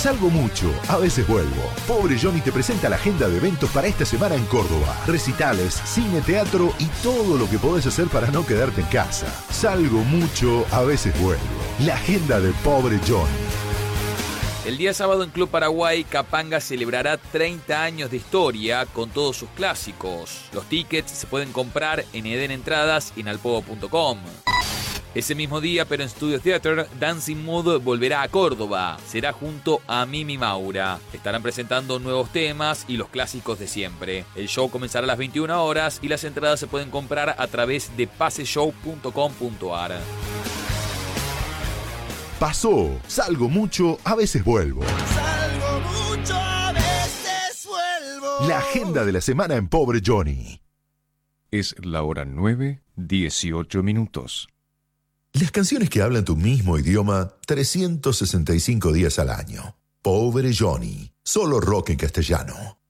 Salgo mucho, a veces vuelvo. Pobre Johnny te presenta la agenda de eventos para esta semana en Córdoba. Recitales, cine, teatro y todo lo que podés hacer para no quedarte en casa. Salgo mucho, a veces vuelvo. La agenda de Pobre Johnny. El día sábado en Club Paraguay, Capanga celebrará 30 años de historia con todos sus clásicos. Los tickets se pueden comprar en Eden Entradas y en alpogo.com. Ese mismo día, pero en Studio Theater, Dancing Mood volverá a Córdoba. Será junto a Mimi Maura. Estarán presentando nuevos temas y los clásicos de siempre. El show comenzará a las 21 horas y las entradas se pueden comprar a través de paseshow.com.ar. Pasó. Salgo mucho, a veces vuelvo. Salgo mucho, a veces vuelvo. La agenda de la semana en Pobre Johnny. Es la hora 9:18. Las canciones que hablan tu mismo idioma 365 días al año. Pobre Johnny. Solo rock en castellano.